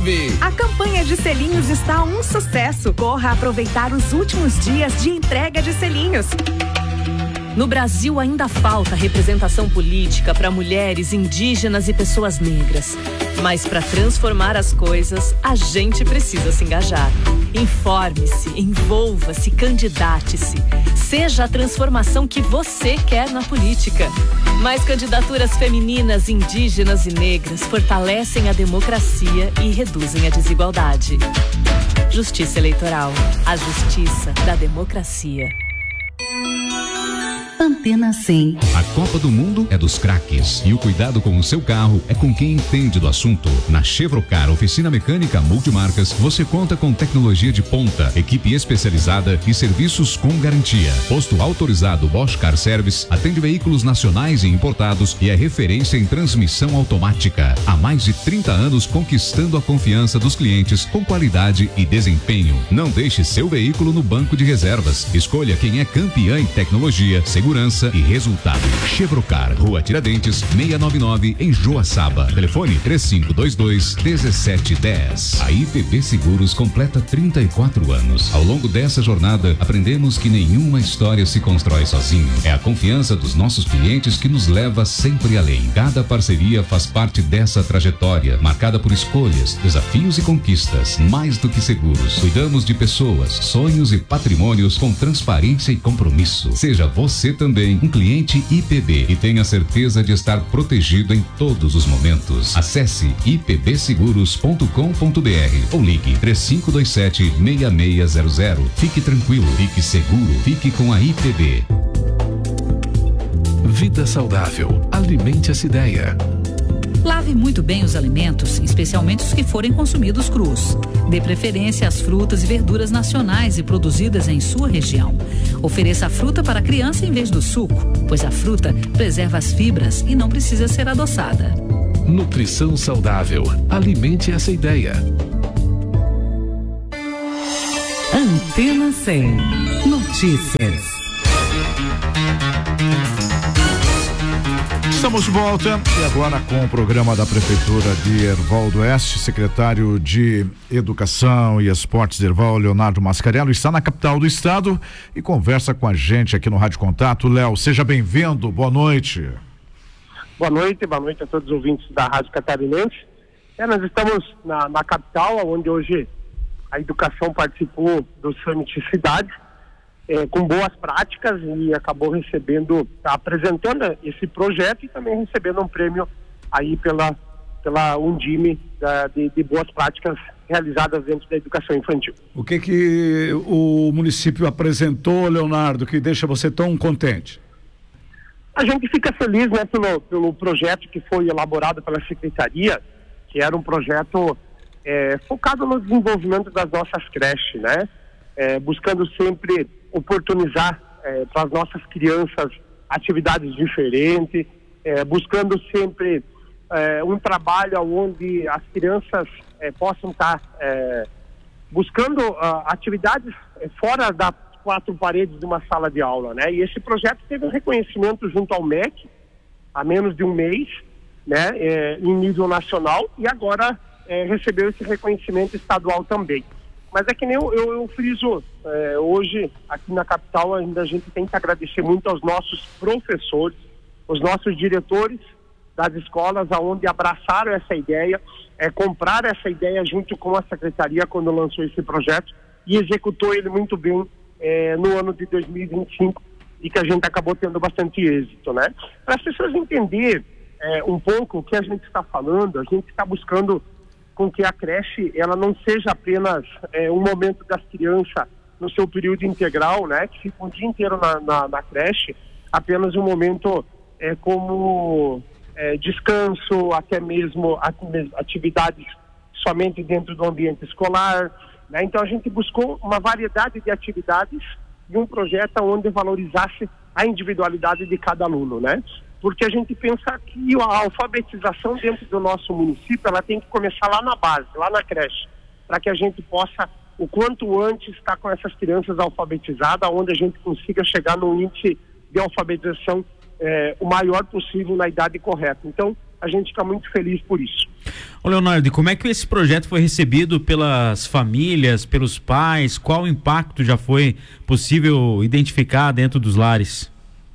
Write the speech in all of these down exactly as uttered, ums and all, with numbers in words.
nove. A campanha de selinhos está um sucesso. Corra aproveitar os últimos dias de entrega de selinhos. No Brasil ainda falta representação política para mulheres, indígenas e pessoas negras. Mas para transformar as coisas, a gente precisa se engajar. Informe-se, envolva-se, candidate-se. Seja a transformação que você quer na política. Mais candidaturas femininas, indígenas e negras fortalecem a democracia e reduzem a desigualdade. Justiça Eleitoral. A justiça da democracia. Antena cem. A Copa do Mundo é dos craques e o cuidado com o seu carro é com quem entende do assunto. Na Chevrocar Oficina Mecânica Multimarcas, você conta com tecnologia de ponta, equipe especializada e serviços com garantia. Posto autorizado Bosch Car Service, atende veículos nacionais e importados e é referência em transmissão automática. Há mais de trinta anos conquistando a confiança dos clientes com qualidade e desempenho. Não deixe seu veículo no banco de reservas. Escolha quem é campeã em tecnologia, segurança e resultado. Chevrocar, Rua Tiradentes, seiscentos e noventa e nove, em Joaçaba. Telefone três cinco dois dois, um sete um zero. A I P B Seguros completa trinta e quatro anos. Ao longo dessa jornada, aprendemos que nenhuma história se constrói sozinho. É a confiança dos nossos clientes que nos leva sempre além. Cada parceria faz parte dessa trajetória, marcada por escolhas, desafios e conquistas. Mais do que seguros, cuidamos de pessoas, sonhos e patrimônios com transparência e compromisso. Seja você também um cliente I P B e tenha certeza de estar protegido em todos os momentos. Acesse i p b seguros ponto com ponto b r ou ligue três cinco dois sete, seis seis zero zero. Fique tranquilo, fique seguro, fique com a I P B. Vida saudável. Alimente essa ideia. Lave muito bem os alimentos, especialmente os que forem consumidos crus. Dê preferência às frutas e verduras nacionais e produzidas em sua região. Ofereça a fruta para a criança em vez do suco, pois a fruta preserva as fibras e não precisa ser adoçada. Nutrição saudável. Alimente essa ideia. Antena cem. Notícias. Estamos de volta e agora com o programa da Prefeitura de Erval do Oeste. Secretário de Educação e Esportes de Erval, Leonardo Mascarello, está na capital do estado e conversa com a gente aqui no Rádio Contato. Léo, seja bem-vindo, boa noite. Boa noite, boa noite a todos os ouvintes da Rádio Catarinense. É, nós estamos na, na capital, onde hoje a educação participou do Summit Cidade. É, com boas práticas e acabou recebendo, tá, apresentando esse projeto e também recebendo um prêmio aí pela, pela Undime da, de, de boas práticas realizadas dentro da educação infantil. O que que o município apresentou, Leonardo, que deixa você tão contente? A gente fica feliz, né, pelo, pelo projeto que foi elaborado pela Secretaria, que era um projeto é, focado no desenvolvimento das nossas creches, né? É, buscando sempre oportunizar é, para as nossas crianças atividades diferentes, é, buscando sempre é, um trabalho onde as crianças é, possam estar é, buscando uh, atividades fora das quatro paredes de uma sala de aula, né? E esse projeto teve um reconhecimento junto ao M E C há menos de um mês, né? É, em nível nacional, e agora é, recebeu esse reconhecimento estadual também. Mas é que nem eu, eu, eu friso, é, hoje aqui na capital ainda a gente tem que agradecer muito aos nossos professores, os nossos diretores das escolas, aonde abraçaram essa ideia, é, compraram essa ideia junto com a secretaria quando lançou esse projeto e executou ele muito bem é, no ano de dois mil e vinte e cinco e que a gente acabou tendo bastante êxito, né? Para as pessoas entenderem é, um pouco o que a gente está falando, a gente está buscando com que a creche ela não seja apenas é, um momento das crianças no seu período integral, né, que fica um dia inteiro na, na, na creche, apenas um momento é, como é, descanso, até mesmo atividades somente dentro do ambiente escolar, né? Então a gente buscou uma variedade de atividades e um projeto onde valorizasse a individualidade de cada aluno, né? Porque a gente pensa que a alfabetização dentro do nosso município, ela tem que começar lá na base, lá na creche, para que a gente possa, o quanto antes, estar com essas crianças alfabetizadas, onde a gente consiga chegar no índice de alfabetização eh, o maior possível na idade correta. Então, a gente fica muito feliz por isso. Ô Leonardo, e como é que esse projeto foi recebido pelas famílias, pelos pais? Qual impacto já foi possível identificar dentro dos lares?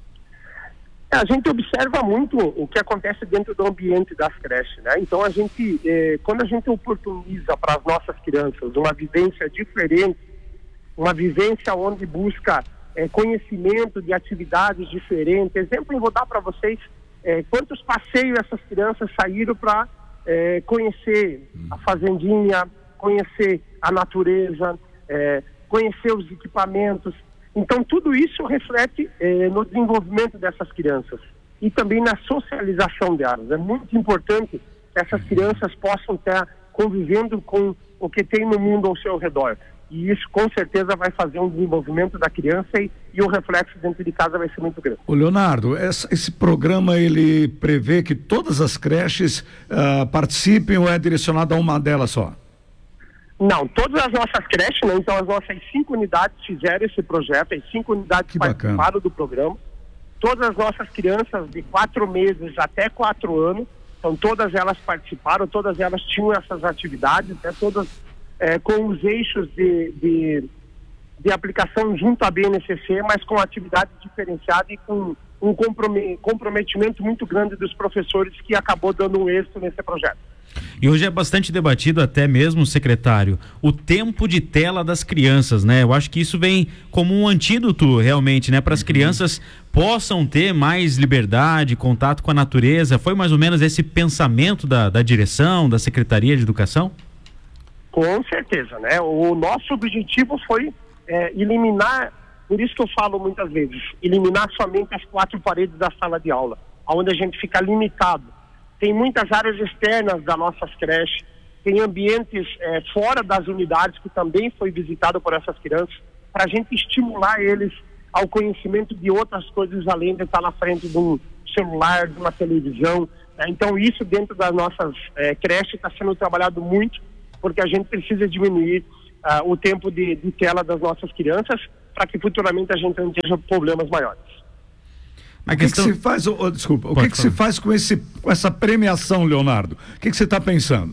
A gente observa muito o que acontece dentro do ambiente das creches, né? Então a gente, eh, quando a gente oportuniza para as nossas crianças uma vivência diferente, uma vivência onde busca eh, conhecimento de atividades diferentes, exemplo, eu vou dar para vocês eh, quantos passeios essas crianças saíram para eh, conhecer a fazendinha, conhecer a natureza, eh, conhecer os equipamentos. Então, tudo isso reflete eh, no desenvolvimento dessas crianças e também na socialização delas. É muito importante que essas crianças possam estar convivendo com o que tem no mundo ao seu redor. E isso, com certeza, vai fazer um desenvolvimento da criança e, e o reflexo dentro de casa vai ser muito grande. Ô Leonardo, essa, esse programa, ele prevê que todas as creches uh, participem ou é direcionado a uma delas só? Não, todas as nossas creches, né? Então as nossas cinco unidades fizeram esse projeto, as cinco unidades que participaram bacana. do programa. Todas as nossas crianças de quatro meses até quatro anos, então todas elas participaram, todas elas tinham essas atividades, né? Todas é, com os eixos de, de, de aplicação junto à B N C C, mas com atividades diferenciadas e com um comprometimento muito grande dos professores que acabou dando um êxito nesse projeto. E hoje é bastante debatido até mesmo, secretário, o tempo de tela das crianças, né? Eu acho que isso vem como um antídoto realmente, né? Para as crianças possam ter mais liberdade, contato com a natureza. Foi mais ou menos esse pensamento da, da direção, da Secretaria de Educação? Com certeza, né? O nosso objetivo foi é, eliminar, por isso que eu falo muitas vezes, eliminar somente as quatro paredes da sala de aula, onde a gente fica limitado. Tem muitas áreas externas das nossas creches, tem ambientes é, fora das unidades que também foi visitado por essas crianças, para a gente estimular eles ao conhecimento de outras coisas além de estar na frente de um celular, de uma televisão. Né? Então isso dentro das nossas é, creches está sendo trabalhado muito, porque a gente precisa diminuir uh, o tempo de, de tela das nossas crianças para que futuramente a gente não tenha problemas maiores. O que, questão... que se faz, oh, desculpa, Pode o que, que se faz com, esse, com essa premiação, Leonardo? O que, que você está pensando?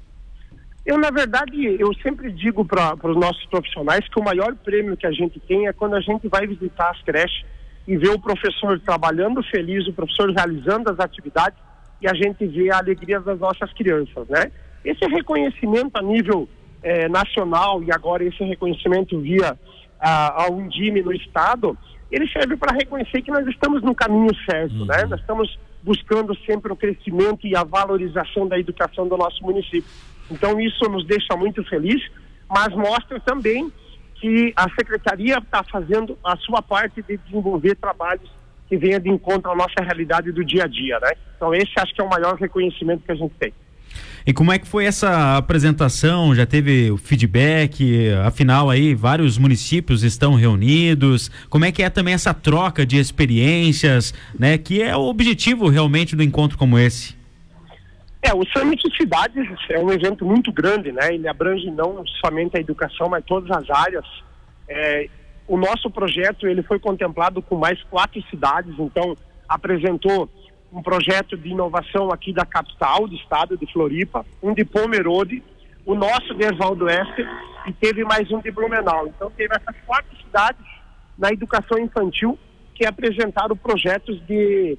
Eu, na verdade, eu sempre digo para os nossos profissionais que o maior prêmio que a gente tem é quando a gente vai visitar as creches e ver o professor trabalhando feliz, o professor realizando as atividades e a gente vê a alegria das nossas crianças, né? Esse reconhecimento a nível eh, nacional e agora esse reconhecimento via a, a Undime no estado, ele serve para reconhecer que nós estamos no caminho certo, uhum. né? Nós estamos buscando sempre o crescimento e a valorização da educação do nosso município. Então isso nos deixa muito felizes, mas mostra também que a Secretaria está fazendo a sua parte de desenvolver trabalhos que venham de encontro à nossa realidade do dia a dia, né? Então esse acho que é o maior reconhecimento que a gente tem. E como é que foi essa apresentação? Já teve o feedback? Afinal aí vários municípios estão reunidos. Como é que é também essa troca de experiências, né? Que é o objetivo realmente do encontro como esse. É, o Summit Cidades é um evento muito grande, né? Ele abrange não somente a educação, mas todas as áreas. É, o nosso projeto, ele foi contemplado com mais quatro cidades, então apresentou um projeto de inovação aqui da capital do estado de Floripa, um de Pomerode, o nosso de Erval do Oeste e teve mais um de Blumenau. Então teve essas quatro cidades na educação infantil que apresentaram projetos de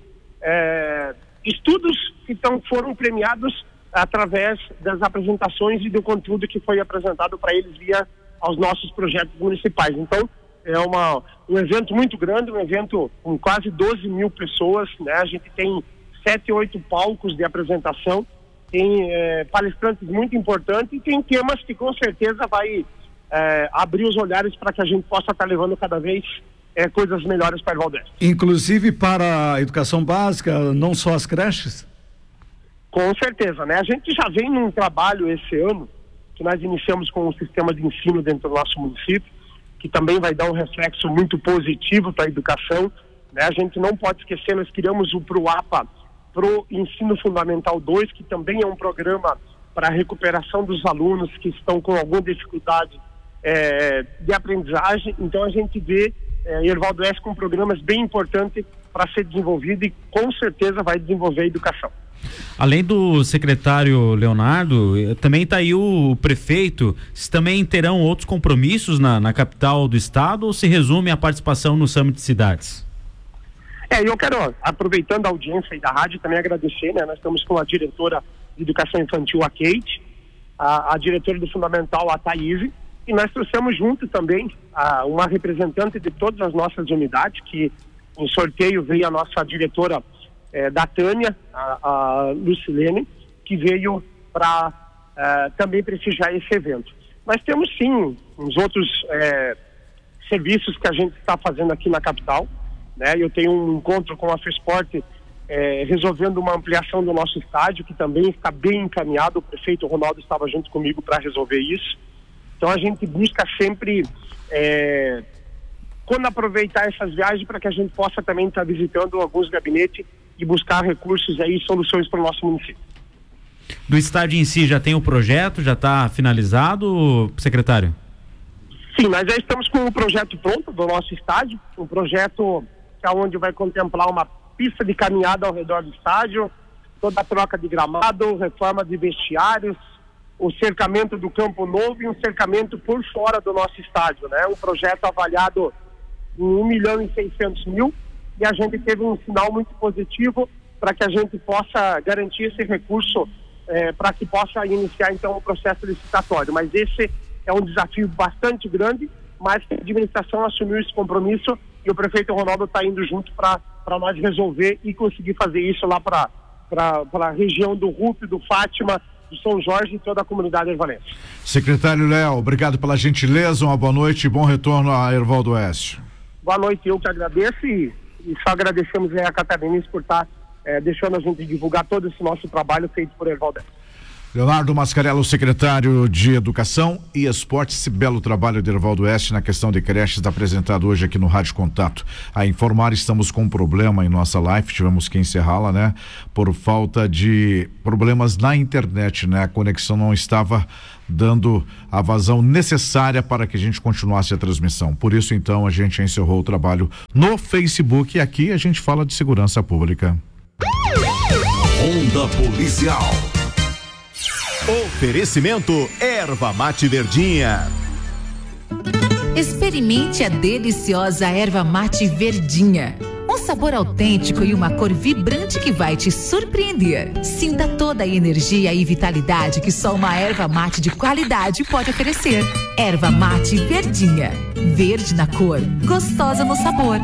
é, estudos que então foram premiados através das apresentações e do conteúdo que foi apresentado para eles via aos nossos projetos municipais. Então é uma, um evento muito grande, um evento com quase doze mil pessoas, né? A gente tem sete, oito palcos de apresentação, tem é, palestrantes muito importantes e tem temas que com certeza vai é, abrir os olhares para que a gente possa estar levando cada vez é, coisas melhores para Erval do Oeste. Inclusive para a educação básica, não só as creches? Com certeza, né? A gente já vem num trabalho esse ano, que nós iniciamos com um sistema de ensino dentro do nosso município, que também vai dar um reflexo muito positivo para a educação, né? A gente não pode esquecer, nós criamos o PROAPA Pro Ensino Fundamental dois, que também é um programa para a recuperação dos alunos que estão com alguma dificuldade é, de aprendizagem. Então a gente vê é, Erval do Oeste com programas bem importantes para ser desenvolvido e com certeza vai desenvolver a educação. Além do secretário Leonardo, também está aí o prefeito. Vocês também terão outros compromissos na, na capital do estado ou se resume à participação no Summit de Cidades? É, eu quero, aproveitando a audiência aí da rádio, também agradecer, né? Nós estamos com a diretora de Educação Infantil, a Kate, a, a diretora do Fundamental, a Thaís, e nós trouxemos junto também a, uma representante de todas as nossas unidades, que em sorteio veio a nossa diretora É, da Tânia, a, a Lucilene, que veio para é, também prestigiar esse evento. Mas temos sim uns outros é, serviços que a gente está fazendo aqui na capital, né? Eu tenho um encontro com a FESPORT é, resolvendo uma ampliação do nosso estádio, que também está bem encaminhado. O prefeito Ronaldo estava junto comigo para resolver isso. Então a gente busca sempre é, quando aproveitar essas viagens para que a gente possa também estar tá visitando alguns gabinetes e buscar recursos aí, soluções para o nosso município. Do estádio em si, já tem o projeto, já está finalizado, secretário? Sim, nós já estamos com o projeto pronto do nosso estádio, um projeto que é onde vai contemplar uma pista de caminhada ao redor do estádio, toda a troca de gramado, reforma de vestiários, o cercamento do Campo Novo e um cercamento por fora do nosso estádio, né? Um projeto avaliado em um milhão e seiscentos mil, e a gente teve um sinal muito positivo para que a gente possa garantir esse recurso eh, para que possa iniciar então o processo licitatório. Mas esse é um desafio bastante grande, mas a administração assumiu esse compromisso e o prefeito Ronaldo está indo junto para nós resolver e conseguir fazer isso lá para a região do Rupe, do Fátima, do São Jorge e toda a comunidade ervalense. Secretário Léo, obrigado pela gentileza, uma boa noite e bom retorno a Erval do Oeste. Boa noite, eu que agradeço e E só agradecemos a Catarinense por estar eh, deixando a gente divulgar todo esse nosso trabalho feito por Erval do Oeste. Leonardo Mascarello, secretário de Educação e Esporte, esse belo trabalho de Erval do Oeste na questão de creches apresentado hoje aqui no Rádio Contato. A informar, estamos com um problema em nossa live, tivemos que encerrá-la, né? Por falta de problemas na internet, né? A conexão não estava dando a vazão necessária para que a gente continuasse a transmissão. Por isso, então, a gente encerrou o trabalho no Facebook e aqui a gente fala de segurança pública. Onda Policial. Oferecimento Erva Mate Verdinha. Experimente a deliciosa Erva Mate Verdinha. Um sabor autêntico e uma cor vibrante que vai te surpreender. Sinta toda a energia e vitalidade que só uma erva mate de qualidade pode oferecer. Erva Mate Verdinha. Verde na cor, gostosa no sabor.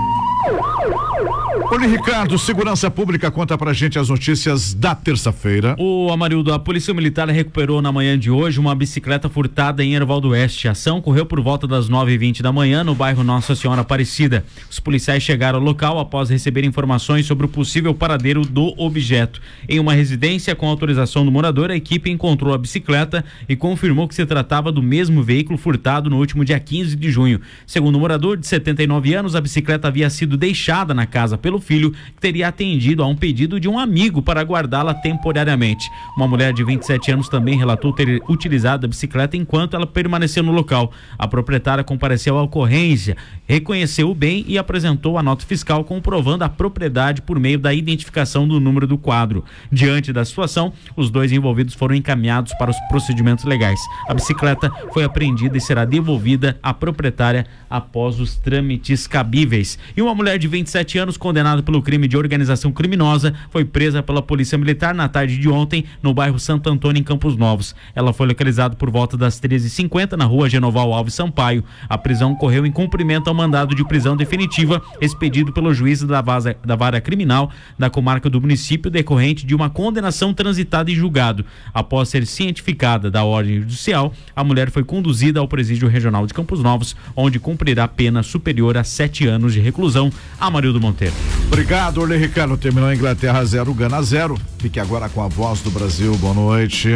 Olha, Ricardo, Segurança Pública conta pra gente as notícias da terça-feira. O Amarildo, a Polícia Militar recuperou na manhã de hoje uma bicicleta furtada em Erval do Oeste. A ação ocorreu por volta das nove e vinte da manhã no bairro Nossa Senhora Aparecida. Os policiais chegaram ao local após receber informações sobre o possível paradeiro do objeto. Em uma residência com autorização do morador, a equipe encontrou a bicicleta e confirmou que se tratava do mesmo veículo furtado no último dia quinze de junho. Segundo o morador, de setenta e nove anos, a bicicleta havia sido deixada na casa pelo filho, que teria atendido a um pedido de um amigo para guardá-la temporariamente. Uma mulher de vinte e sete anos também relatou ter utilizado a bicicleta enquanto ela permaneceu no local. A proprietária compareceu à ocorrência, reconheceu o bem e apresentou a nota fiscal comprovando a propriedade por meio da identificação do número do quadro. Diante da situação, os dois envolvidos foram encaminhados para os procedimentos legais. A bicicleta foi apreendida e será devolvida à proprietária após os trâmites cabíveis. E uma mulher de vinte e sete anos, condenada pelo crime de organização criminosa, foi presa pela Polícia Militar na tarde de ontem no bairro Santo Antônio, em Campos Novos. Ela foi localizada por volta das treze e cinquenta na rua Genoval Alves Sampaio. A prisão ocorreu em cumprimento ao mandado de prisão definitiva expedido pelo juiz da, vaza, da vara criminal da comarca do município, decorrente de uma condenação transitada em julgado. Após ser cientificada da ordem judicial, a mulher foi conduzida ao presídio regional de Campos Novos, onde cumprirá pena superior a sete anos de reclusão. Amarildo Monteiro. Obrigado, Orley Ricardo. Terminou a Inglaterra zero, Gana zero. Fique agora com a Voz do Brasil. Boa noite.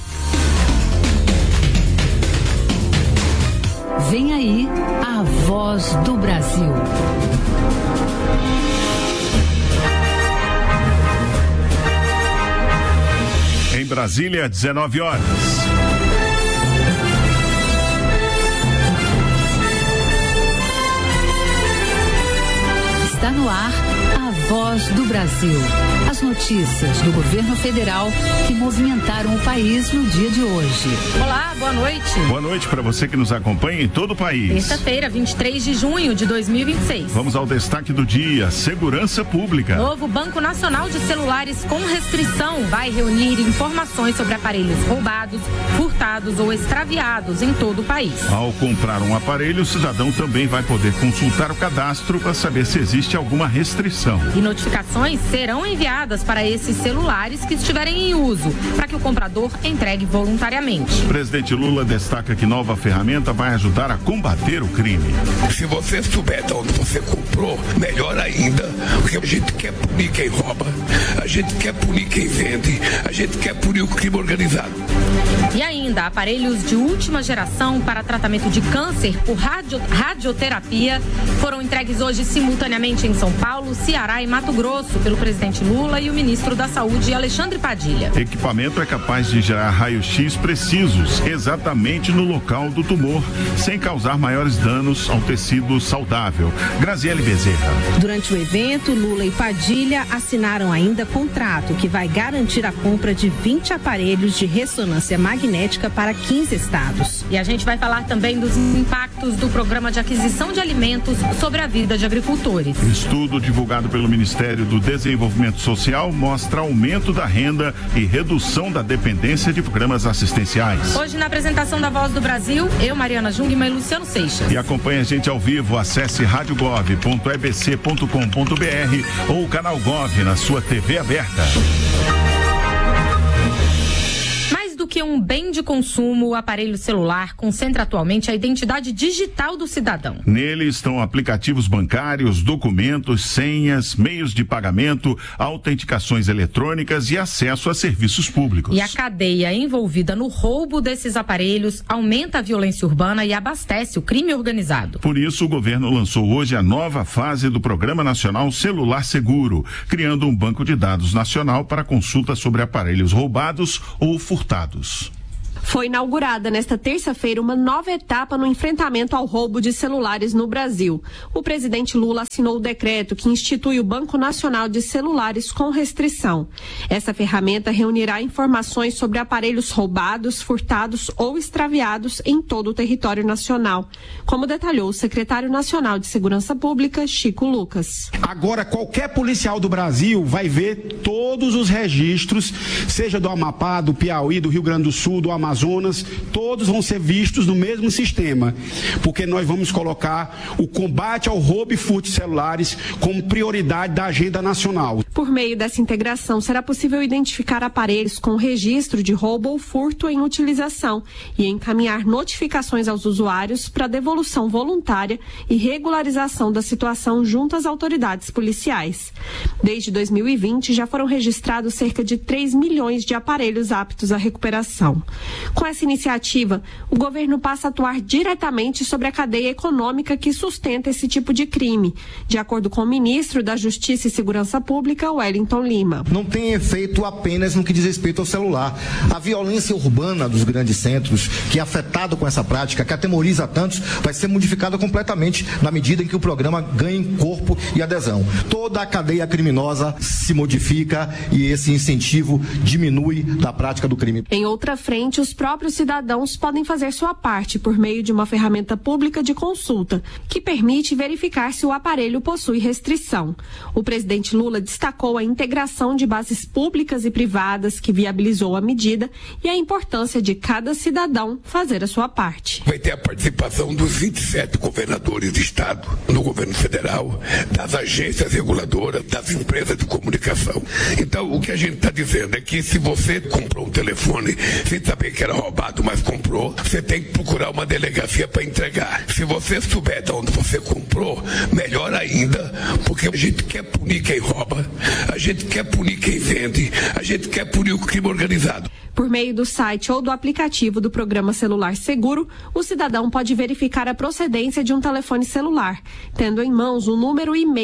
Vem aí a Voz do Brasil. Em Brasília, dezenove horas. Está no ar a Voz do Brasil. As notícias do governo federal que movimentaram o país no dia de hoje. Olá, boa noite. Boa noite para você que nos acompanha em todo o país. Terça-feira, vinte e três de junho de dois mil e vinte e seis. Vamos ao destaque do dia: segurança pública. Novo Banco Nacional de Celulares com restrição vai reunir informações sobre aparelhos roubados, furtados ou extraviados em todo o país. Ao comprar um aparelho, o cidadão também vai poder consultar o cadastro para saber se existe alguma restrição. E notificações serão enviadas para esses celulares que estiverem em uso, para que o comprador entregue voluntariamente. O presidente Lula destaca que nova ferramenta vai ajudar a combater o crime. Se você souber de onde você comprou, melhor ainda, porque a gente quer punir quem rouba, a gente quer punir quem vende, a gente quer punir o crime organizado. E ainda, aparelhos de última geração para tratamento de câncer por radio, radioterapia foram entregues hoje simultaneamente em São Paulo, Ceará e Mato Grosso pelo presidente Lula e o ministro da Saúde, Alexandre Padilha. O equipamento é capaz de gerar raios-x precisos, exatamente no local do tumor, sem causar maiores danos ao tecido saudável. Graziele Bezerra. Durante o evento, Lula e Padilha assinaram ainda contrato que vai garantir a compra de vinte aparelhos de ressonância magnética para quinze estados. E a gente vai falar também dos impactos do programa de aquisição de alimentos sobre a vida de agricultores. Estudo divulgado pelo Ministério do Desenvolvimento Social mostra aumento da renda e redução da dependência de programas assistenciais. Hoje, na apresentação da Voz do Brasil, eu, Mariana Jungmann e Luciano Seixas. E acompanhe a gente ao vivo, acesse rádio gov ponto e b c ponto com ponto b r ou o canal Gov na sua T V aberta. Do que um bem de consumo, o aparelho celular concentra atualmente a identidade digital do cidadão. Nele estão aplicativos bancários, documentos, senhas, meios de pagamento, autenticações eletrônicas e acesso a serviços públicos. E a cadeia envolvida no roubo desses aparelhos aumenta a violência urbana e abastece o crime organizado. Por isso, o governo lançou hoje a nova fase do Programa Nacional Celular Seguro, criando um banco de dados nacional para consulta sobre aparelhos roubados ou furtados. Foi inaugurada nesta terça-feira uma nova etapa no enfrentamento ao roubo de celulares no Brasil. O presidente Lula assinou o decreto que institui o Banco Nacional de Celulares com restrição. Essa ferramenta reunirá informações sobre aparelhos roubados, furtados ou extraviados em todo o território nacional, como detalhou o secretário nacional de Segurança Pública, Chico Lucas. Agora, qualquer policial do Brasil vai ver todos os registros, seja do Amapá, do Piauí, do Rio Grande do Sul, do Amazonas, Amazonas, todos vão ser vistos no mesmo sistema, porque nós vamos colocar o combate ao roubo e furto de celulares como prioridade da agenda nacional. Por meio dessa integração, será possível identificar aparelhos com registro de roubo ou furto em utilização e encaminhar notificações aos usuários para devolução voluntária e regularização da situação junto às autoridades policiais. Desde dois mil e vinte, já foram registrados cerca de três milhões de aparelhos aptos à recuperação. Com essa iniciativa, o governo passa a atuar diretamente sobre a cadeia econômica que sustenta esse tipo de crime, de acordo com o ministro da Justiça e Segurança Pública, Wellington Lima. Não tem efeito apenas no que diz respeito ao celular. A violência urbana dos grandes centros, que é afetada com essa prática, que atemoriza tantos, vai ser modificada completamente na medida em que o programa ganha corpo e adesão. Toda a cadeia criminosa se modifica e esse incentivo diminui da prática do crime. Em outra frente, os próprios cidadãos podem fazer sua parte por meio de uma ferramenta pública de consulta, que permite verificar se o aparelho possui restrição. O presidente Lula destacou a integração de bases públicas e privadas que viabilizou a medida e a importância de cada cidadão fazer a sua parte. Vai ter a participação dos vinte e sete governadores de estado, no governo federal, das agências reguladoras, das empresas de comunicação. Então, o que a gente está dizendo é que se você comprou um telefone sem saber que era roubado, mas comprou, você tem que procurar uma delegacia para entregar. Se você souber de onde você comprou, melhor ainda, porque a gente quer punir quem rouba, a gente quer punir quem vende, a gente quer punir o crime organizado. Por meio do site ou do aplicativo do Programa Celular Seguro, o cidadão pode verificar a procedência de um telefone celular, tendo em mãos o número e e-mail.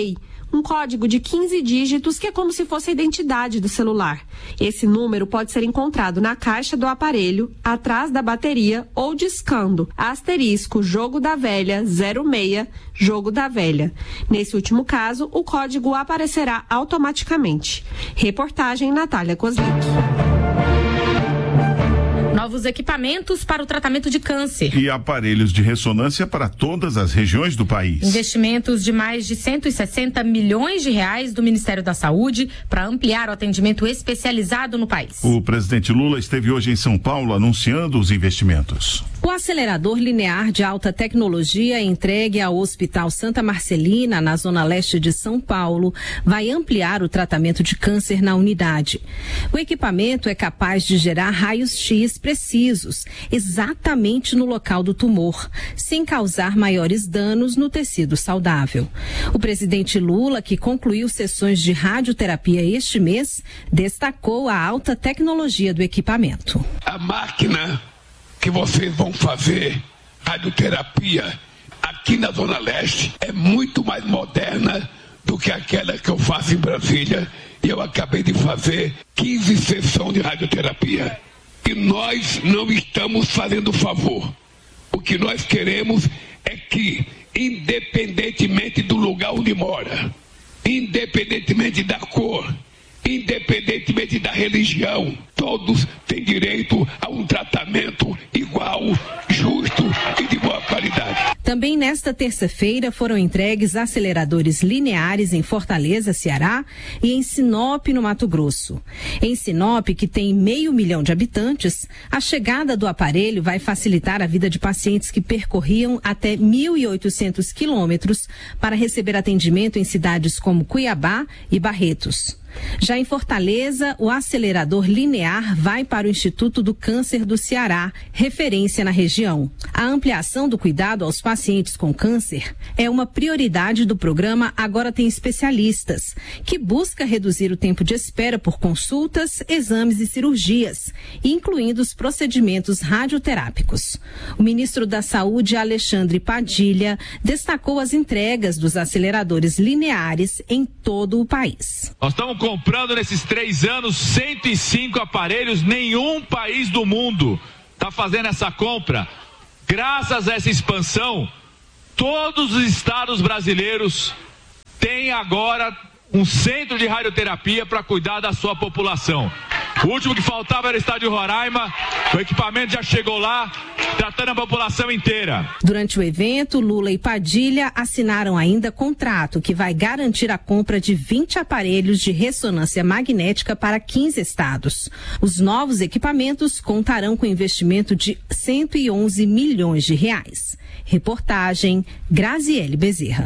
um código de quinze dígitos que é como se fosse a identidade do celular. Esse número pode ser encontrado na caixa do aparelho, atrás da bateria ou discando asterisco jogo da velha zero seis jogo da velha. Nesse último caso, o código aparecerá automaticamente. Reportagem Natália Kozlik. Novos equipamentos para o tratamento de câncer. E aparelhos de ressonância para todas as regiões do país. Investimentos de mais de cento e sessenta milhões de reais do Ministério da Saúde para ampliar o atendimento especializado no país. O presidente Lula esteve hoje em São Paulo anunciando os investimentos. O acelerador linear de alta tecnologia entregue ao Hospital Santa Marcelina, na zona leste de São Paulo, vai ampliar o tratamento de câncer na unidade. O equipamento é capaz de gerar raios-X precisos, exatamente no local do tumor, sem causar maiores danos no tecido saudável. O presidente Lula, que concluiu sessões de radioterapia este mês, destacou a alta tecnologia do equipamento. A máquina que vocês vão fazer radioterapia aqui na Zona Leste é muito mais moderna do que aquela que eu faço em Brasília. E eu acabei de fazer quinze sessões de radioterapia. E nós não estamos fazendo favor. O que nós queremos é que, independentemente do lugar onde mora, independentemente da cor, independentemente da religião, todos têm direito a um tratamento igual, justo e de boa qualidade. Também nesta terça-feira foram entregues aceleradores lineares em Fortaleza, Ceará, e em Sinop, no Mato Grosso. Em Sinop, que tem meio milhão de habitantes, a chegada do aparelho vai facilitar a vida de pacientes que percorriam até mil e oitocentos quilômetros para receber atendimento em cidades como Cuiabá e Barretos. Já em Fortaleza, o acelerador linear vai para o Instituto do Câncer do Ceará, referência na região. A ampliação do cuidado aos pacientes com câncer é uma prioridade do programa Agora Tem Especialistas, que busca reduzir o tempo de espera por consultas, exames e cirurgias, incluindo os procedimentos radioterápicos. O ministro da Saúde, Alexandre Padilha, destacou as entregas dos aceleradores lineares em todo o país. Nós estamos comprando nesses três anos cento e cinco aparelhos, nenhum país do mundo está fazendo essa compra. Graças a essa expansão, todos os estados brasileiros têm agora um centro de radioterapia para cuidar da sua população. O último que faltava era o estado de Roraima, o equipamento já chegou lá, tratando a população inteira. Durante o evento, Lula e Padilha assinaram ainda contrato que vai garantir a compra de vinte aparelhos de ressonância magnética para quinze estados. Os novos equipamentos contarão com investimento de cento e onze milhões de reais. Reportagem Graziele Bezerra.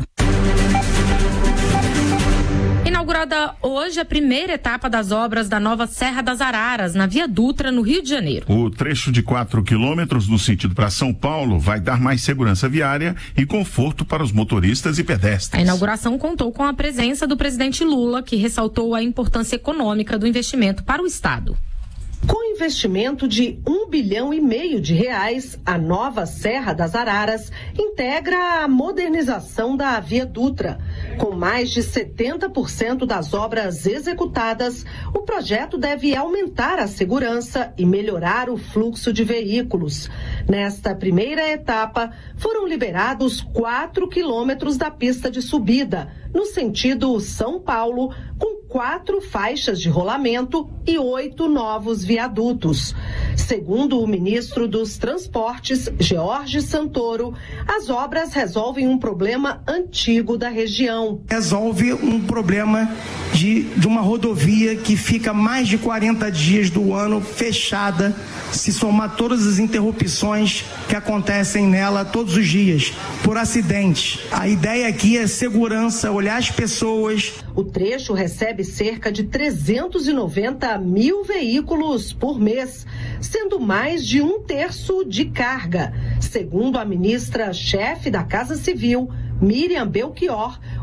Inaugurada hoje a primeira etapa das obras da nova Serra das Araras, na Via Dutra, no Rio de Janeiro. O trecho de quatro quilômetros no sentido para São Paulo vai dar mais segurança viária e conforto para os motoristas e pedestres. A inauguração contou com a presença do presidente Lula, que ressaltou a importância econômica do investimento para o Estado. Com investimento de um bilhão e meio de reais, a nova Serra das Araras integra a modernização da Via Dutra. Com mais de setenta por cento das obras executadas, o projeto deve aumentar a segurança e melhorar o fluxo de veículos. Nesta primeira etapa, foram liberados quatro quilômetros da pista de subida, no sentido São Paulo, com quatro faixas de rolamento e oito novos viadutos. Segundo o ministro dos Transportes, George Santoro, as obras resolvem um problema antigo da região. Resolve um problema de, de uma rodovia que fica mais de quarenta dias do ano fechada, se somar todas as interrupções que acontecem nela todos os dias, por acidentes. A ideia aqui é segurança, olhar as pessoas. O trecho recebe cerca de trezentos e noventa mil veículos por mês, sendo mais de um terço de carga. Segundo a ministra-chefe da Casa Civil, Miriam Belchior,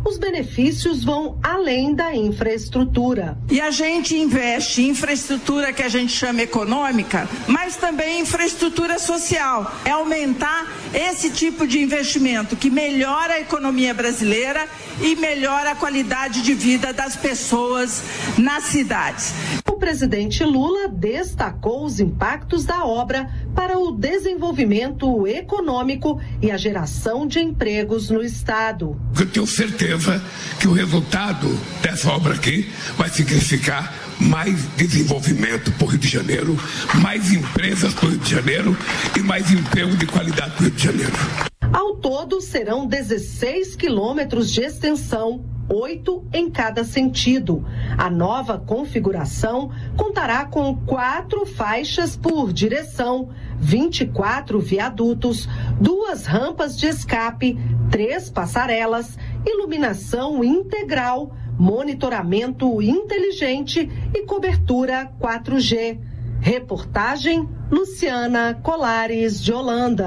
os benefícios vão além da infraestrutura. E a gente investe em infraestrutura que a gente chama econômica, mas também infraestrutura social. É aumentar esse tipo de investimento que melhora a economia brasileira e melhora a qualidade de vida das pessoas nas cidades. O presidente Lula destacou os impactos da obra para o desenvolvimento econômico e a geração de empregos no estado. Eu tenho certeza que o resultado dessa obra aqui vai significar mais desenvolvimento para o Rio de Janeiro, mais empresas para o Rio de Janeiro e mais emprego de qualidade para o Rio de Janeiro. Ao todo, serão dezesseis quilômetros de extensão, oito em cada sentido. A nova configuração contará com quatro faixas por direção, vinte e quatro viadutos, duas rampas de escape, três passarelas, iluminação integral, monitoramento inteligente e cobertura quatro G. Reportagem Luciana Colares de Holanda.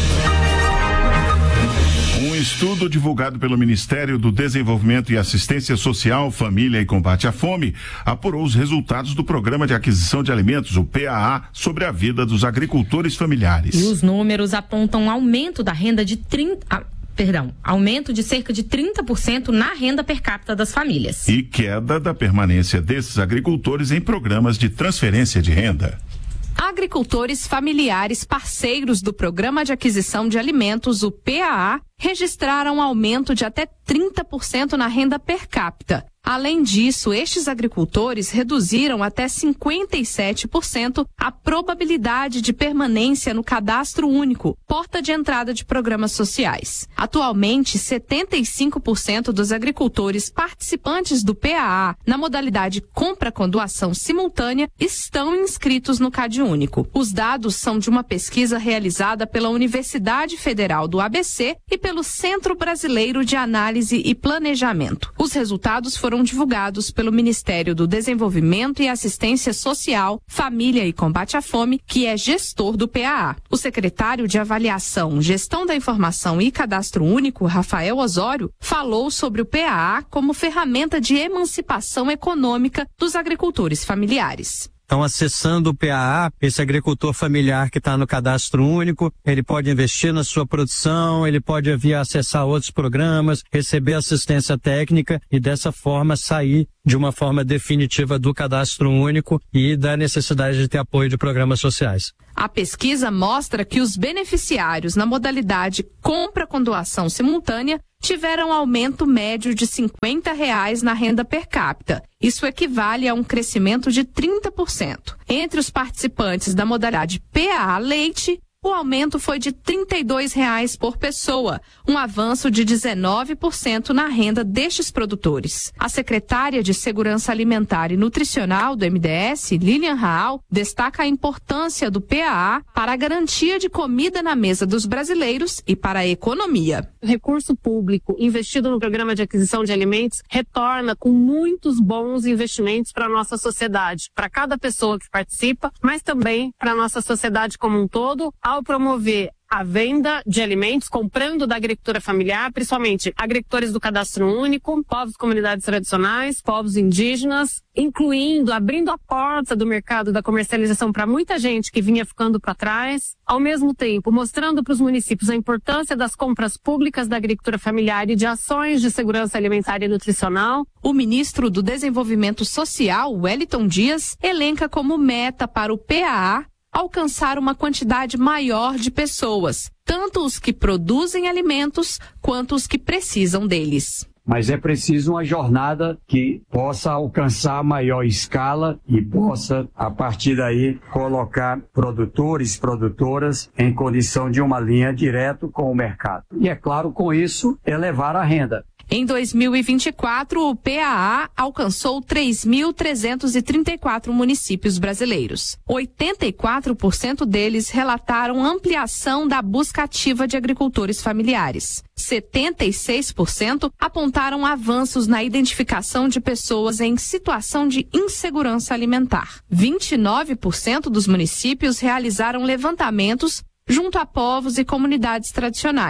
Um estudo divulgado pelo Ministério do Desenvolvimento e Assistência Social, Família e Combate à Fome apurou os resultados do Programa de Aquisição de Alimentos, o P A A, sobre a vida dos agricultores familiares. E os números apontam um aumento da renda de trinta... Ah, perdão, aumento de cerca de trinta por cento na renda per capita das famílias. E queda da permanência desses agricultores em programas de transferência de renda. Agricultores familiares parceiros do Programa de Aquisição de Alimentos, o P A A, registraram um aumento de até trinta por cento na renda per capita. Além disso, estes agricultores reduziram até cinquenta e sete por cento a probabilidade de permanência no cadastro único, porta de entrada de programas sociais. Atualmente, setenta e cinco por cento dos agricultores participantes do P A A na modalidade compra com doação simultânea estão inscritos no CadÚnico. Os dados são de uma pesquisa realizada pela Universidade Federal do A B C e pelo Centro Brasileiro de Análise e Planejamento. Os resultados foram divulgados pelo Ministério do Desenvolvimento e Assistência Social, Família e Combate à Fome, que é gestor do P A A. O secretário de Avaliação, Gestão da Informação e Cadastro Único, Rafael Osório, falou sobre o P A A como ferramenta de emancipação econômica dos agricultores familiares. Então, acessando o P A A, esse agricultor familiar que está no cadastro único, ele pode investir na sua produção, ele pode via acessar outros programas, receber assistência técnica e dessa forma sair de uma forma definitiva do cadastro único e da necessidade de ter apoio de programas sociais. A pesquisa mostra que os beneficiários na modalidade compra com doação simultânea tiveram aumento médio de cinquenta reais na renda per capita. Isso equivale a um crescimento de trinta por cento. Entre os participantes da modalidade P A A Leite, o aumento foi de trinta e dois reais por pessoa, um avanço de dezenove por cento na renda destes produtores. A secretária de Segurança Alimentar e Nutricional do M D S, Lilian Raal, destaca a importância do P A A para a garantia de comida na mesa dos brasileiros e para a economia. O recurso público investido no Programa de Aquisição de Alimentos retorna com muitos bons investimentos para a nossa sociedade, para cada pessoa que participa, mas também para a nossa sociedade como um todo, ao promover a venda de alimentos, comprando da agricultura familiar, principalmente agricultores do cadastro único, povos e comunidades tradicionais, povos indígenas, incluindo, abrindo a porta do mercado da comercialização para muita gente que vinha ficando para trás, ao mesmo tempo mostrando para os municípios a importância das compras públicas da agricultura familiar e de ações de segurança alimentar e nutricional. O ministro do Desenvolvimento Social, Wellington Dias, elenca como meta para o P A A alcançar uma quantidade maior de pessoas, tanto os que produzem alimentos quanto os que precisam deles. Mas é preciso uma jornada que possa alcançar maior escala e possa, a partir daí, colocar produtores e produtoras em condição de uma linha direto com o mercado. E, é claro, com isso, elevar a renda. Em dois mil e vinte e quatro, o P A A alcançou três mil trezentos e trinta e quatro municípios brasileiros. oitenta e quatro por cento deles relataram ampliação da busca ativa de agricultores familiares. setenta e seis por cento apontaram avanços na identificação de pessoas em situação de insegurança alimentar. vinte e nove por cento dos municípios realizaram levantamentos junto a povos e comunidades tradicionais.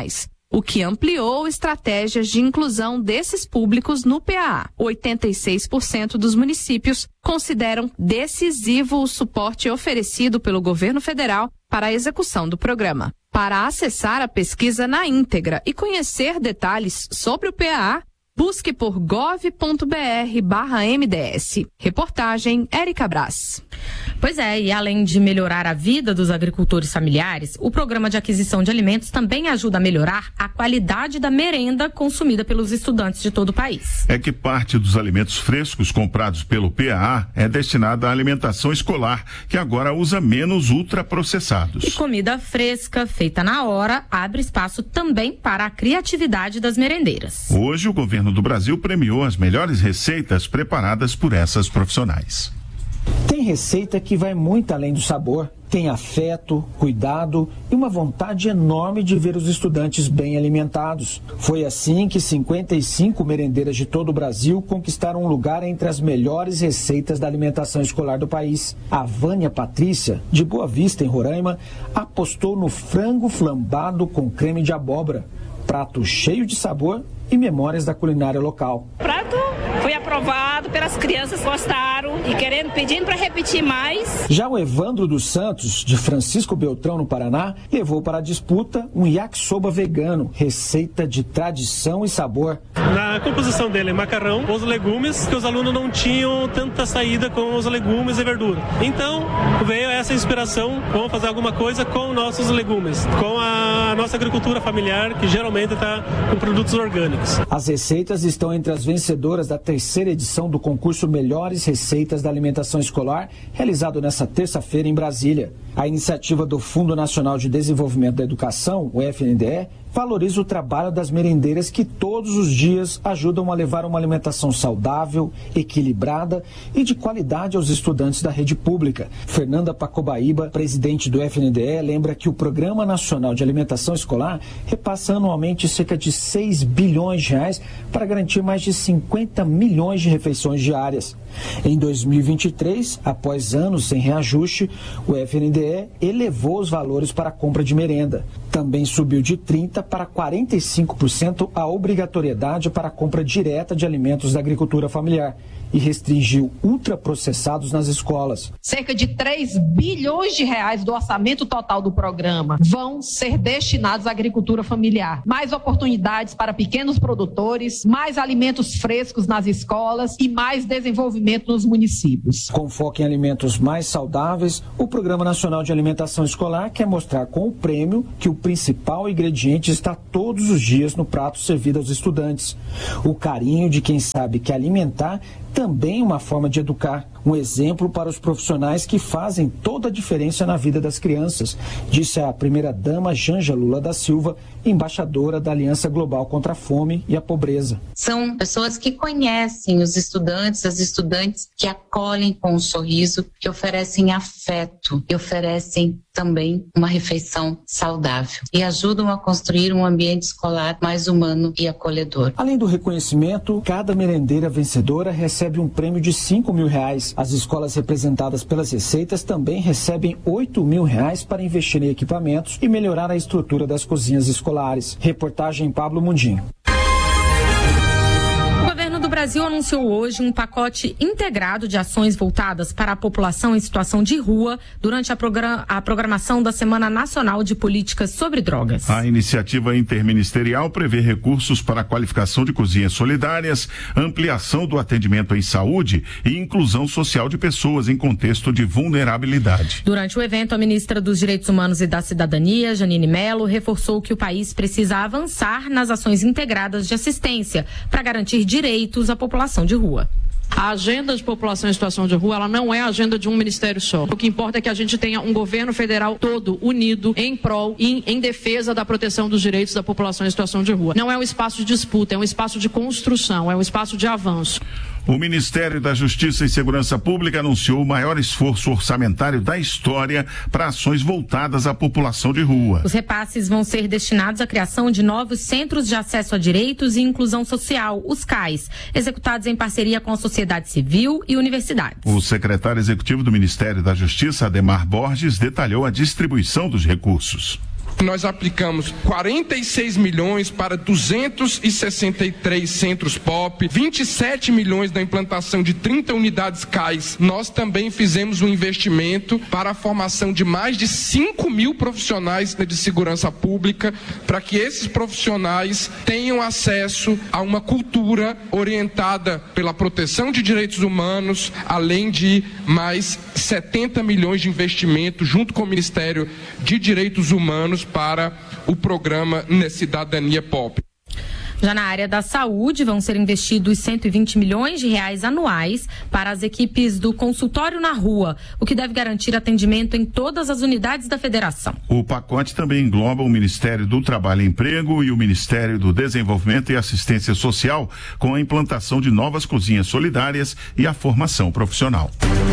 o que ampliou estratégias de inclusão desses públicos no P A A. oitenta e seis por cento dos municípios consideram decisivo o suporte oferecido pelo governo federal para a execução do programa. Para acessar a pesquisa na íntegra e conhecer detalhes sobre o P A A, busque por gov ponto br barra M D S. Reportagem Érica Brás. Pois é, e além de melhorar a vida dos agricultores familiares, o programa de aquisição de alimentos também ajuda a melhorar a qualidade da merenda consumida pelos estudantes de todo o país. É que parte dos alimentos frescos comprados pelo P A A é destinada à alimentação escolar, que agora usa menos ultraprocessados. E comida fresca, feita na hora, abre espaço também para a criatividade das merendeiras. Hoje, o governo do Brasil premiou as melhores receitas preparadas por essas profissionais. Tem receita que vai muito além do sabor. Tem afeto, cuidado e uma vontade enorme de ver os estudantes bem alimentados. Foi assim que cinquenta e cinco merendeiras de todo o Brasil conquistaram um lugar entre as melhores receitas da alimentação escolar do país. A Vânia Patrícia, de Boa Vista, em Roraima, apostou no frango flambado com creme de abóbora. Prato cheio de sabor e memórias da culinária local. O prato foi aprovado pelas crianças, gostaram e querendo, pedindo para repetir mais. Já o Evandro dos Santos, de Francisco Beltrão, no Paraná, levou para a disputa um yakisoba vegano, receita de tradição e sabor. Na composição dele, macarrão, os legumes, que os alunos não tinham tanta saída com os legumes e verdura. Então, veio essa inspiração, vamos fazer alguma coisa com nossos legumes, com a nossa agricultura familiar, que geralmente está com produtos orgânicos. As receitas estão entre as vencedoras da terceira edição do concurso Melhores Receitas da Alimentação Escolar, realizado nesta terça-feira em Brasília. A iniciativa do Fundo Nacional de Desenvolvimento da Educação, o F N D E, valoriza o trabalho das merendeiras que todos os dias ajudam a levar uma alimentação saudável, equilibrada e de qualidade aos estudantes da rede pública. Fernanda Pacobaíba, presidente do F N D E, lembra que o Programa Nacional de Alimentação Escolar repassa anualmente cerca de seis bilhões de reais para garantir mais de cinquenta milhões de refeições diárias. Em dois mil e vinte e três, após anos sem reajuste, o F N D E elevou os valores para a compra de merenda. Também subiu de trinta por cento para quarenta e cinco por cento a obrigatoriedade para a compra direta de alimentos da agricultura familiar e restringiu ultraprocessados nas escolas. Cerca de três bilhões de reais do orçamento total do programa vão ser destinados à agricultura familiar. Mais oportunidades para pequenos produtores, mais alimentos frescos nas escolas e mais desenvolvimento nos municípios. Com foco em alimentos mais saudáveis, o Programa Nacional de Alimentação Escolar quer mostrar com o prêmio que o principal ingrediente está todos os dias no prato servido aos estudantes. O carinho de quem sabe que alimentar também uma forma de educar, um exemplo para os profissionais que fazem toda a diferença na vida das crianças, disse a primeira-dama Janja Lula da Silva, embaixadora da Aliança Global contra a Fome e a Pobreza. São pessoas que conhecem os estudantes, as estudantes que acolhem com um sorriso, que oferecem afeto, que oferecem também uma refeição saudável e ajudam a construir um ambiente escolar mais humano e acolhedor. Além do reconhecimento, cada merendeira vencedora recebe um prêmio de cinco mil reais. As escolas representadas pelas receitas também recebem oito mil reais para investir em equipamentos e melhorar a estrutura das cozinhas escolares. Reportagem Pablo Mundinho. O governo do Brasil anunciou hoje um pacote integrado de ações voltadas para a população em situação de rua durante a, program- a programação da Semana Nacional de Políticas sobre Drogas. A iniciativa interministerial prevê recursos para a qualificação de cozinhas solidárias, ampliação do atendimento em saúde e inclusão social de pessoas em contexto de vulnerabilidade. Durante o evento, a ministra dos Direitos Humanos e da Cidadania, Janine Mello, reforçou que o país precisa avançar nas ações integradas de assistência para garantir direitos à população de rua. A agenda de população em situação de rua, ela não é a agenda de um ministério só. O que importa é que a gente tenha um governo federal todo unido em prol e em defesa da proteção dos direitos da população em situação de rua. Não é um espaço de disputa, é um espaço de construção, é um espaço de avanço. O Ministério da Justiça e Segurança Pública anunciou o maior esforço orçamentário da história para ações voltadas à população de rua. Os repasses vão ser destinados à criação de novos Centros de Acesso a Direitos e Inclusão Social, os C A Is, executados em parceria com a sociedade civil e universidades. O secretário executivo do Ministério da Justiça, Ademar Borges, detalhou a distribuição dos recursos. nós aplicamos quarenta e seis milhões para duzentos e sessenta e três centros P O P, vinte e sete milhões na implantação de trinta unidades C A Is. Nós também fizemos um investimento para a formação de mais de cinco mil profissionais de segurança pública, para que esses profissionais tenham acesso a uma cultura orientada pela proteção de direitos humanos, além de mais setenta milhões de investimento junto com o Ministério de Direitos Humanos para o programa Cidadania P O P. Já na área da saúde, vão ser investidos cento e vinte milhões de reais anuais para as equipes do consultório na rua, o que deve garantir atendimento em todas as unidades da federação. O pacote também engloba o Ministério do Trabalho e Emprego e o Ministério do Desenvolvimento e Assistência Social, com a implantação de novas cozinhas solidárias e a formação profissional.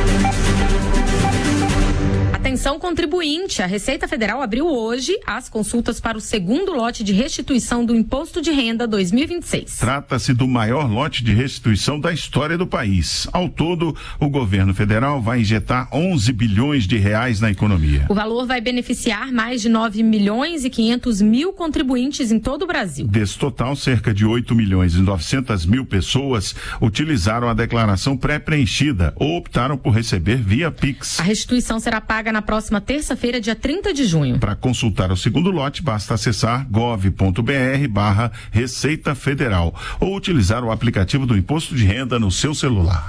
Atenção contribuinte, a Receita Federal abriu hoje as consultas para o segundo lote de restituição do Imposto de Renda dois mil e vinte e seis. Trata-se do maior lote de restituição da história do país. Ao todo, o governo federal vai injetar onze bilhões de reais na economia. O valor vai beneficiar mais de nove milhões e quinhentos mil contribuintes em todo o Brasil. Desse total, cerca de oito milhões e novecentas mil pessoas utilizaram a declaração pré-preenchida ou optaram por receber via Pix. A restituição será paga na próxima terça-feira, dia trinta de junho. Para consultar o segundo lote, basta acessar gov.br barra Receita Federal ou utilizar o aplicativo do Imposto de Renda no seu celular.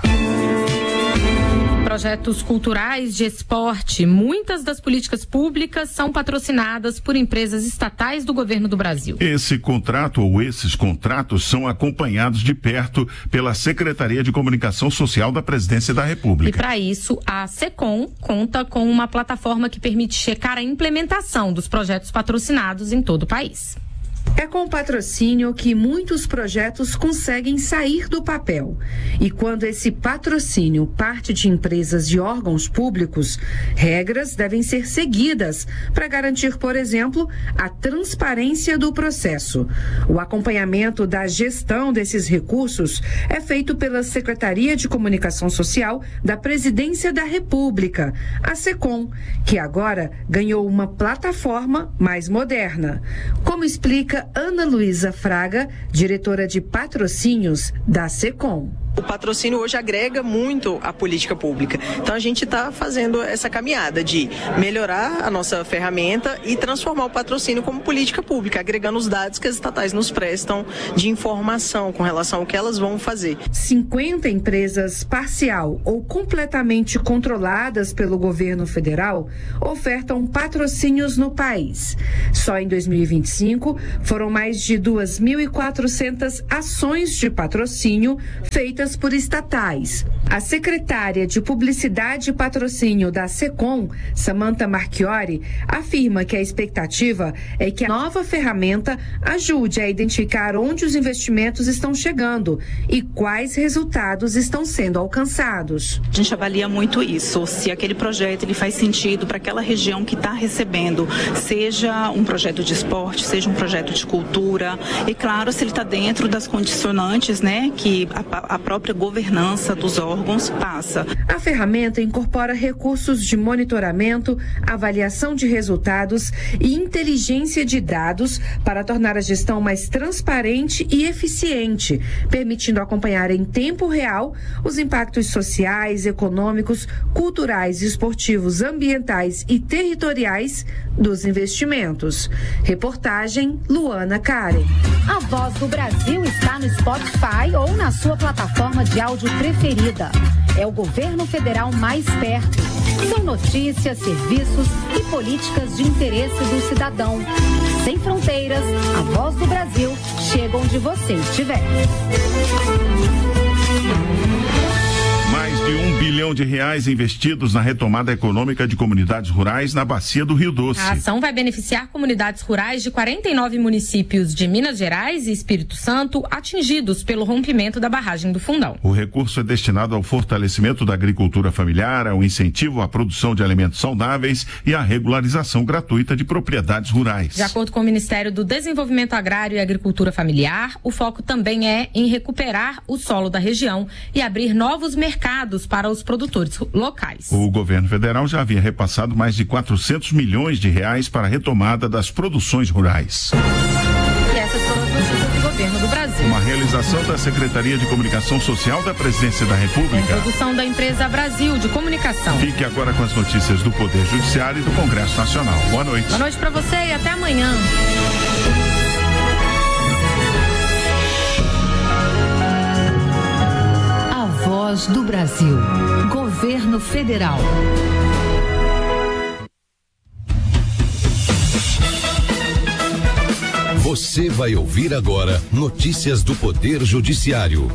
Projetos culturais de esporte. Muitas das políticas públicas são patrocinadas por empresas estatais do governo do Brasil. Esse contrato ou esses contratos são acompanhados de perto pela Secretaria de Comunicação Social da Presidência da República. E para isso, a SECOM conta com uma plataforma que permite checar a implementação dos projetos patrocinados em todo o país. É com patrocínio que muitos projetos conseguem sair do papel. E quando esse patrocínio parte de empresas e órgãos públicos, regras devem ser seguidas para garantir, por exemplo, a transparência do processo. O acompanhamento da gestão desses recursos é feito pela Secretaria de Comunicação Social da Presidência da República, a SECOM, que agora ganhou uma plataforma mais moderna. Como explica Ana Luísa Fraga, diretora de patrocínios da SECOM. O patrocínio hoje agrega muito a política pública. Então a gente está fazendo essa caminhada de melhorar a nossa ferramenta e transformar o patrocínio como política pública, agregando os dados que as estatais nos prestam de informação com relação ao que elas vão fazer. cinquenta empresas parcial ou completamente controladas pelo governo federal ofertam patrocínios no país. Só em dois mil e vinte e cinco foram mais de duas mil e quatrocentas ações de patrocínio feitas por estatais. A secretária de Publicidade e Patrocínio da SECOM, Samantha Marchiori, afirma que a expectativa é que a nova ferramenta ajude a identificar onde os investimentos estão chegando e quais resultados estão sendo alcançados. A gente avalia muito isso, se aquele projeto ele faz sentido para aquela região que está recebendo, seja um projeto de esporte, seja um projeto de cultura, e claro, se ele está dentro das condicionantes, né, que a, a própria governança dos órgãos passa. A ferramenta incorpora recursos de monitoramento, avaliação de resultados e inteligência de dados para tornar a gestão mais transparente e eficiente, permitindo acompanhar em tempo real os impactos sociais, econômicos, culturais, esportivos, ambientais e territoriais dos investimentos. Reportagem Luana Karen. A Voz do Brasil está no Spotify ou na sua plataforma de áudio preferida. É o governo federal mais perto. São notícias, serviços e políticas de interesse do cidadão. Sem fronteiras, a Voz do Brasil chega onde você estiver. Mais de um bilhão de reais investidos na retomada econômica de comunidades rurais na bacia do Rio Doce. A ação vai beneficiar comunidades rurais de quarenta e nove municípios de Minas Gerais e Espírito Santo atingidos pelo rompimento da barragem do Fundão. O recurso é destinado ao fortalecimento da agricultura familiar, ao incentivo à produção de alimentos saudáveis e à regularização gratuita de propriedades rurais. De acordo com o Ministério do Desenvolvimento Agrário e Agricultura Familiar, o foco também é em recuperar o solo da região e abrir novos mercados para os aos produtores locais. O governo federal já havia repassado mais de quatrocentos milhões de reais para a retomada das produções rurais. E essas foram as notícias do governo do Brasil. Uma realização da Secretaria de Comunicação Social da Presidência da República. Em produção da empresa Brasil de Comunicação. Fique agora com as notícias do Poder Judiciário e do Congresso Nacional. Boa noite. Boa noite para você e até amanhã. A Voz do Brasil. Governo Federal. Você vai ouvir agora notícias do Poder Judiciário.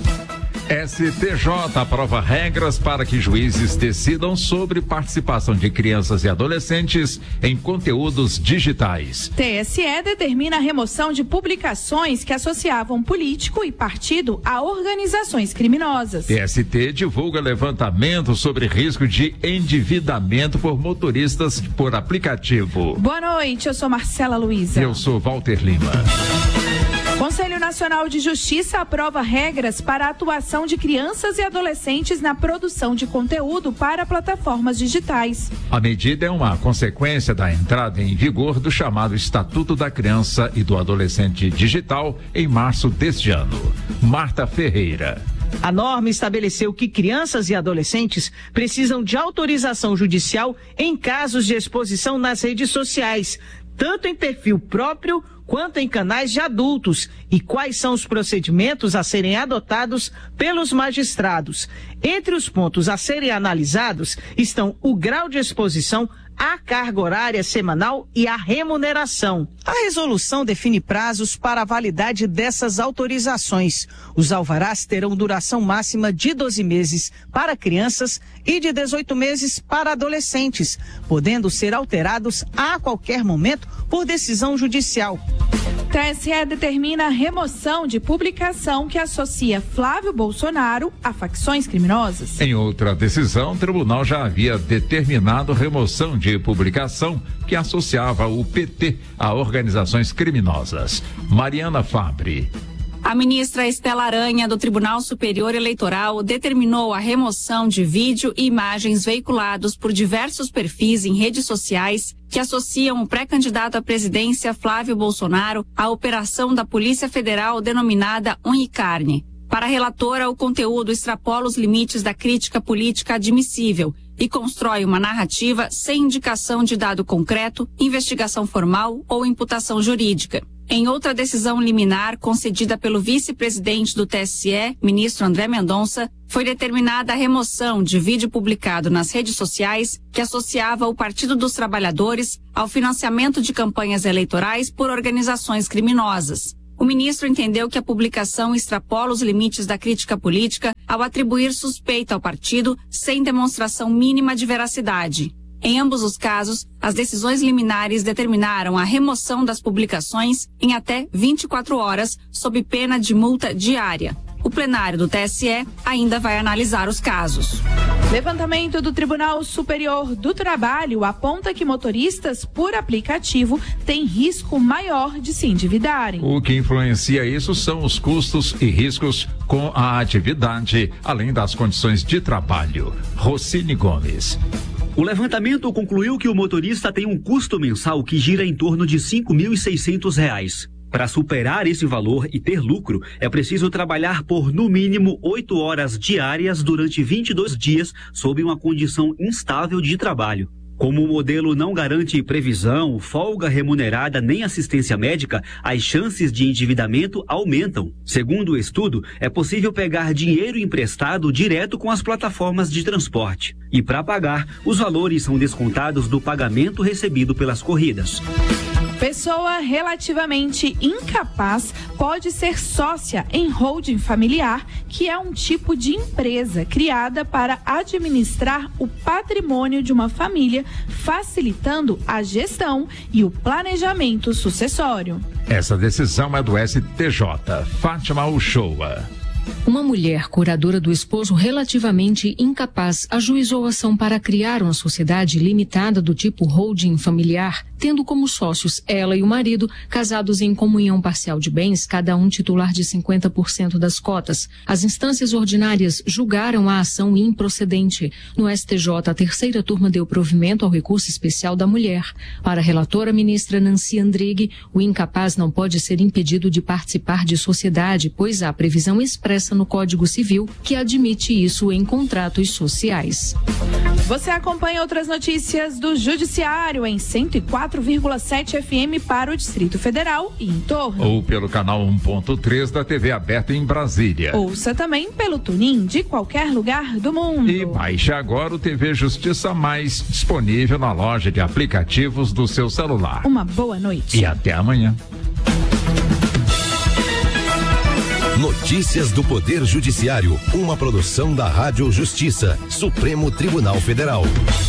S T J aprova regras para que juízes decidam sobre participação de crianças e adolescentes em conteúdos digitais. T S E determina a remoção de publicações que associavam político e partido a organizações criminosas. T S T divulga levantamento sobre risco de endividamento por motoristas por aplicativo. Boa noite, eu sou Marcela Luiza. Eu sou Walter Lima. Conselho Nacional de Justiça aprova regras para a atuação de crianças e adolescentes na produção de conteúdo para plataformas digitais. A medida é uma consequência da entrada em vigor do chamado Estatuto da Criança e do Adolescente Digital em março deste ano. Marta Ferreira. A norma estabeleceu que crianças e adolescentes precisam de autorização judicial em casos de exposição nas redes sociais, tanto em perfil próprio quanto em canais de adultos, e quais são os procedimentos a serem adotados pelos magistrados. Entre os pontos a serem analisados estão o grau de exposição, a carga horária semanal e a remuneração. A resolução define prazos para a validade dessas autorizações. Os alvarás terão duração máxima de doze meses para crianças e de dezoito meses para adolescentes, podendo ser alterados a qualquer momento por decisão judicial. T S E determina a remoção de publicação que associa Flávio Bolsonaro a facções criminosas. Em outra decisão, o tribunal já havia determinado remoção de publicação que associava o P T a organizações criminosas. Mariana Fabre. A ministra Estela Aranha, do Tribunal Superior Eleitoral, determinou a remoção de vídeo e imagens veiculados por diversos perfis em redes sociais que associam o pré-candidato à presidência Flávio Bolsonaro à operação da Polícia Federal denominada Unha e Carne. Para a relatora, o conteúdo extrapola os limites da crítica política admissível e constrói uma narrativa sem indicação de dado concreto, investigação formal ou imputação jurídica. Em outra decisão liminar concedida pelo vice-presidente do T S E, ministro André Mendonça, foi determinada a remoção de vídeo publicado nas redes sociais que associava o Partido dos Trabalhadores ao financiamento de campanhas eleitorais por organizações criminosas. O ministro entendeu que a publicação extrapola os limites da crítica política ao atribuir suspeita ao partido sem demonstração mínima de veracidade. Em ambos os casos, as decisões liminares determinaram a remoção das publicações em até vinte e quatro horas, sob pena de multa diária. O plenário do T S E ainda vai analisar os casos. Levantamento do Tribunal Superior do Trabalho aponta que motoristas por aplicativo têm risco maior de se endividarem. O que influencia isso são os custos e riscos com a atividade, além das condições de trabalho. Rocine Gomes. O levantamento concluiu que o motorista tem um custo mensal que gira em torno de cinco mil e seiscentos reais. Para superar esse valor e ter lucro, é preciso trabalhar por no mínimo oito horas diárias durante vinte e dois dias sob uma condição instável de trabalho. Como o modelo não garante previsão, folga remunerada nem assistência médica, as chances de endividamento aumentam. Segundo o estudo, é possível pegar dinheiro emprestado direto com as plataformas de transporte. E para pagar, os valores são descontados do pagamento recebido pelas corridas. Pessoa relativamente incapaz pode ser sócia em holding familiar, que é um tipo de empresa criada para administrar o patrimônio de uma família, facilitando a gestão e o planejamento sucessório. Essa decisão é do S T J. Fátima Uchoa. Uma mulher, curadora do esposo relativamente incapaz, ajuizou ação para criar uma sociedade limitada do tipo holding familiar, tendo como sócios ela e o marido, casados em comunhão parcial de bens, cada um titular de cinquenta por cento das cotas. As instâncias ordinárias julgaram a ação improcedente. No S T J, a terceira turma deu provimento ao recurso especial da mulher. Para a relatora ministra Nancy Andrighi, o incapaz não pode ser impedido de participar de sociedade, pois há previsão expressa no Código Civil que admite isso em contratos sociais. Você acompanha outras notícias do Judiciário em cento e quatro vírgula sete F M para o Distrito Federal e em torno. Ou pelo canal um ponto três da T V aberta em Brasília. Ouça também pelo Tunin de qualquer lugar do mundo. E baixe agora o T V Justiça Mais, disponível na loja de aplicativos do seu celular. Uma boa noite. E até amanhã. Notícias do Poder Judiciário, uma produção da Rádio Justiça, Supremo Tribunal Federal.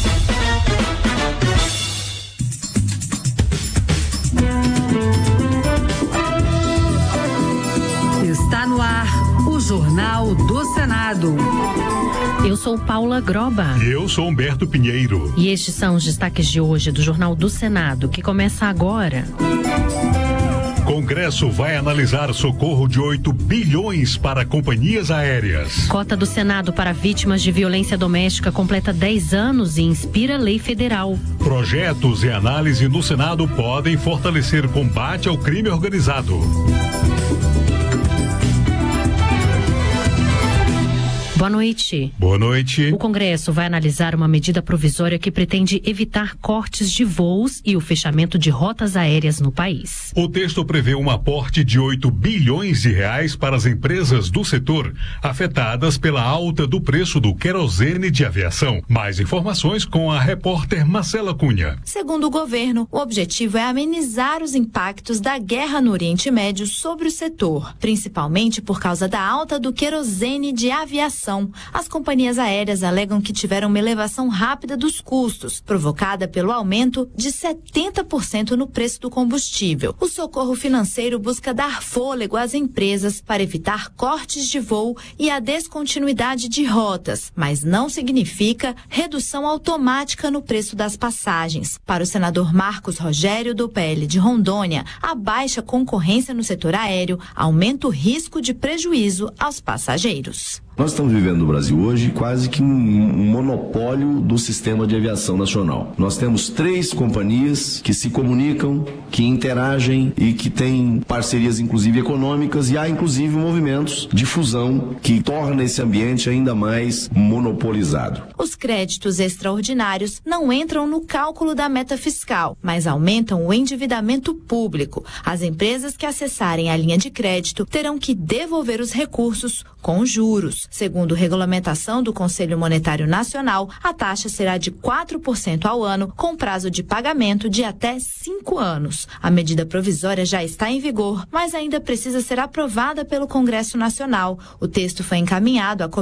Está no ar o Jornal do Senado. Eu sou Paula Groba. E eu sou Humberto Pinheiro. E estes são os destaques de hoje do Jornal do Senado, que começa agora. Congresso vai analisar socorro de oito bilhões para companhias aéreas. Cota do Senado para vítimas de violência doméstica completa dez anos e inspira lei federal. Projetos em análise no Senado podem fortalecer combate ao crime organizado. Boa noite. Boa noite. O Congresso vai analisar uma medida provisória que pretende evitar cortes de voos e o fechamento de rotas aéreas no país. O texto prevê um aporte de oito bilhões de reais para as empresas do setor afetadas pela alta do preço do querosene de aviação. Mais informações com a repórter Marcela Cunha. Segundo o governo, o objetivo é amenizar os impactos da guerra no Oriente Médio sobre o setor, principalmente por causa da alta do querosene de aviação. As companhias aéreas alegam que tiveram uma elevação rápida dos custos, provocada pelo aumento de setenta por cento no preço do combustível. O socorro financeiro busca dar fôlego às empresas para evitar cortes de voo e a descontinuidade de rotas, mas não significa redução automática no preço das passagens. Para o senador Marcos Rogério, do P L de Rondônia, a baixa concorrência no setor aéreo aumenta o risco de prejuízo aos passageiros. Nós estamos vivendo no Brasil hoje quase que um monopólio do sistema de aviação nacional. Nós temos três companhias que se comunicam, que interagem e que têm parcerias inclusive econômicas, e há inclusive movimentos de fusão que torna esse ambiente ainda mais monopolizado. Os créditos extraordinários não entram no cálculo da meta fiscal, mas aumentam o endividamento público. As empresas que acessarem a linha de crédito terão que devolver os recursos com juros. Segundo regulamentação do Conselho Monetário Nacional, a taxa será de quatro por cento ao ano, com prazo de pagamento de até cinco anos. A medida provisória já está em vigor, mas ainda precisa ser aprovada pelo Congresso Nacional. O texto foi encaminhado à